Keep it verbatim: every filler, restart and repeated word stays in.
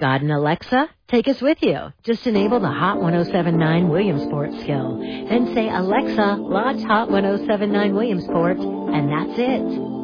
Got an Alexa? Take us with you. Just enable the Hot ten seventy-nine Williamsport skill. Then say, Alexa, launch Hot ten seventy-nine Williamsport, and that's it.